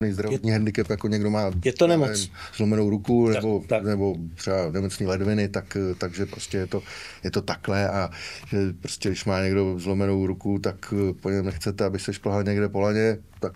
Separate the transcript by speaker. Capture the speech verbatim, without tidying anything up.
Speaker 1: zdravotní je, handicap, jako někdo má
Speaker 2: je to nemoc. Nevím,
Speaker 1: zlomenou ruku nebo,
Speaker 2: tak, tak.
Speaker 1: nebo třeba nemocný ledviny, tak, takže prostě je to, je to takhle a že prostě když má někdo zlomenou ruku, tak po něm nechcete, aby se šplhal někde po laně, tak